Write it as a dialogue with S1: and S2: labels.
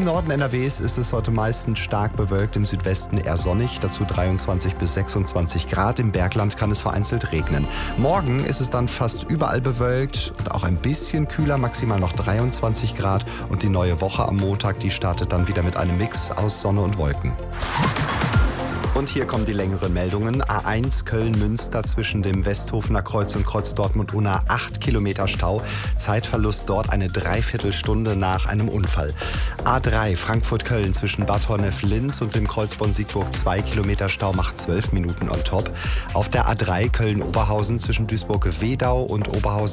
S1: Im Norden NRWs ist es heute meistens stark bewölkt, im Südwesten eher sonnig, dazu 23 bis 26 Grad. Im Bergland kann es vereinzelt regnen. Morgen ist es dann fast überall bewölkt und auch ein bisschen kühler, maximal noch 23 Grad. Und die neue Woche am Montag, die startet dann wieder mit einem Mix aus Sonne und Wolken. Und hier kommen die längeren Meldungen. A1 Köln-Münster zwischen dem Westhofener Kreuz und Kreuz Dortmund-Unna 8 Kilometer Stau. Zeitverlust dort eine Dreiviertelstunde nach einem Unfall. A3 Frankfurt-Köln zwischen Bad Honnef-Linz und dem Kreuz Bonn-Siegburg 2 Kilometer Stau macht 12 Minuten on top. Auf der A3 Köln-Oberhausen zwischen Duisburg-Wedau und Oberhausen